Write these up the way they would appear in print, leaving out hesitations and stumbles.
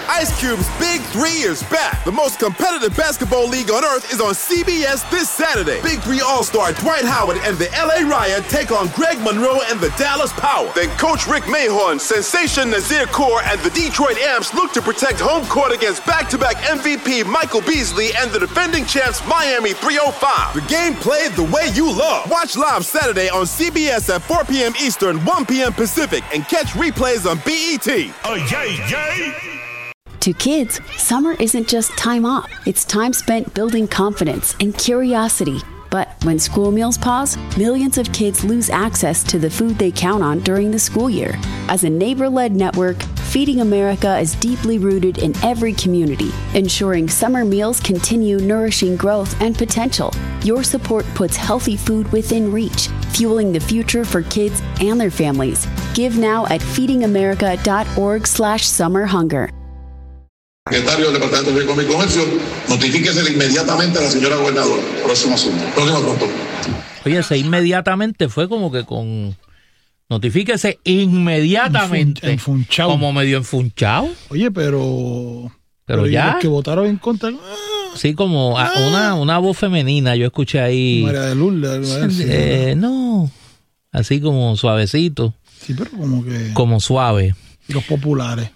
Ice Cube's Big 3 is back. The most competitive basketball league on earth is on CBS this Saturday. Big 3 All-Star Dwight Howard and the LA Riot take on Greg Monroe and the Dallas Power. Then Coach Rick Mahorn, Sensation Nazir Kaur, and the Detroit Amps look to protect home court against back-to-back MVP Michael Beasley and the defending champs Miami 305. The game played the way you love. Watch live Saturday on CBS at 4 p.m. Eastern, 1 p.m. Pacific, and catch replays on BET. Oh, yay, yay! To kids, summer isn't just time off. It's time spent building confidence and curiosity. But when school meals pause, millions of kids lose access to the food they count on during the school year. As a neighbor-led network, Feeding America is deeply rooted in every community, ensuring summer meals continue nourishing growth and potential. Your support puts healthy food within reach, fueling the future for kids and their families. Give now at feedingamerica.org/summerhunger. Secretario del Departamento de Economía y Comercio, notifíquese inmediatamente a la señora gobernadora. Próximo asunto. Próximo punto. Oye, ese inmediatamente fue como que con... Notifíquese inmediatamente. Enfunchado. Como medio enfunchado. Oye, pero ya. Los que votaron en contra... Sí, como una voz femenina yo escuché ahí. María de Lourdes. No, así como suavecito. Sí, pero como que... Como suave. Los populares.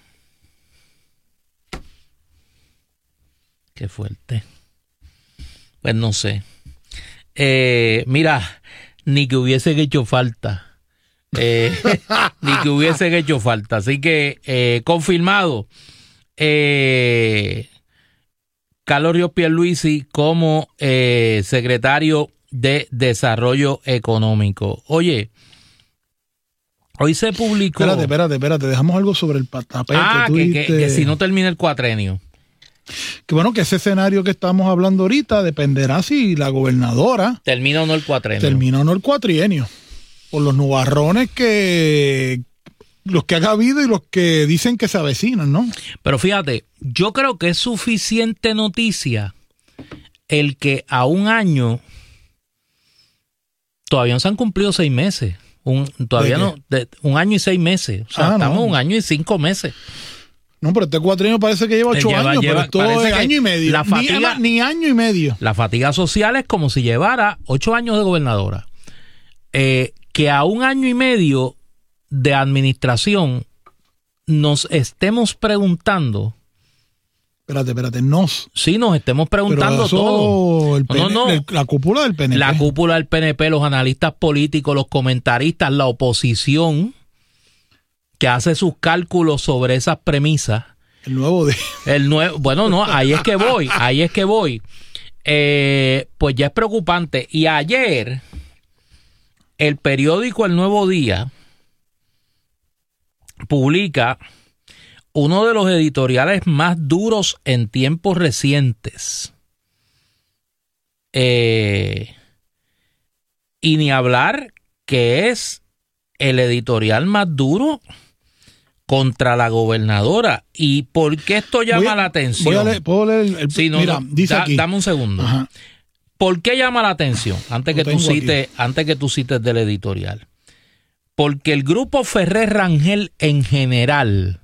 Qué fuerte. Pues no sé. Mira, ni que hubiese hecho falta. Ni que hubiese hecho falta. Así que, confirmado. Carlos Ríos Pierluisi como secretario de Desarrollo Económico. Oye, hoy se publicó... Espérate. Dejamos algo sobre el tapete. Que si no termina el cuatrenio. Que bueno, que ese escenario que estamos hablando ahorita dependerá si la gobernadora... Termina o no el cuatrenio. Por los nubarrones los que ha habido y los que dicen que se avecinan, ¿no? Pero fíjate, yo creo que es suficiente noticia el que a un año todavía no se han cumplido 6 meses. Un año y 6 meses. O sea, estamos 1 año y 5 meses. No, pero este cuatrienio parece que lleva 8 años, pero esto es año y medio. La fatiga, ni año y medio. La fatiga social es como si llevara 8 años de gobernadora. Que a 1 año y medio de administración nos estemos preguntando. Espérate, Sí, nos estemos preguntando todo. La cúpula del PNP. La cúpula del PNP, los analistas políticos, los comentaristas, la oposición, que hace sus cálculos sobre esas premisas. Ahí es que voy. Pues ya es preocupante. Y ayer, el periódico El Nuevo Día publica uno de los editoriales más duros en tiempos recientes. Y ni hablar que es el editorial más duro contra la gobernadora. ¿Y por qué esto llama la atención? ¿Puedo leer dice aquí. Dame un segundo. Ajá. ¿Por qué llama la atención? Antes que tú cites del editorial. Porque el grupo Ferrer Rangel en general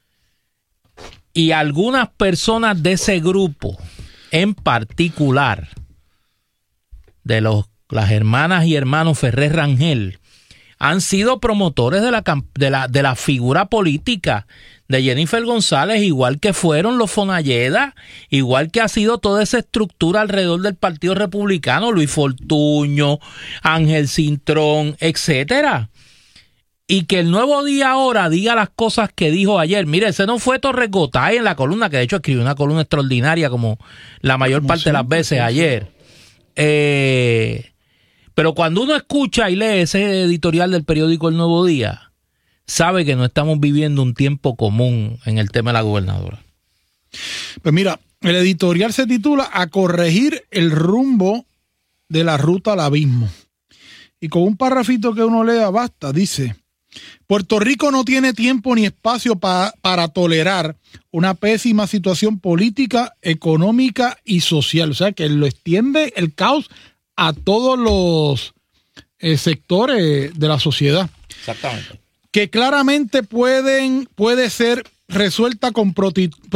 y algunas personas de ese grupo en particular, de las hermanas y hermanos Ferrer Rangel, han sido promotores de la figura política de Jennifer González, igual que fueron los Fonalleda, igual que ha sido toda esa estructura alrededor del Partido Republicano, Luis Fortuño, Ángel Cintrón, etcétera. Y que El Nuevo Día ahora diga las cosas que dijo ayer. Mire, ese no fue Torres Gotay en la columna, que de hecho escribió una columna extraordinaria como la mayor parte de las veces ayer. Pero cuando uno escucha y lee ese editorial del periódico El Nuevo Día, sabe que no estamos viviendo un tiempo común en el tema de la gobernadora. Pues mira, el editorial se titula A corregir el rumbo de la ruta al abismo. Y con un parrafito que uno lea basta, dice: Puerto Rico no tiene tiempo ni espacio para tolerar una pésima situación política, económica y social. O sea, que lo extiende el caos a todos los sectores de la sociedad. Exactamente. Que claramente puede ser resuelta con